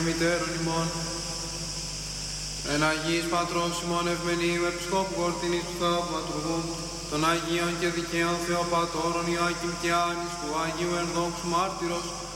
μητέρων ημών. Εν Αγίης Πατρός ημών ευμενείου Επισκόπου Κορτινής του Θαυματουργού, των Αγίων και δικαίων Θεοπατώρων Ιωάκημ και Άνης, του Αγίου Ενδόξου Μάρτυρος,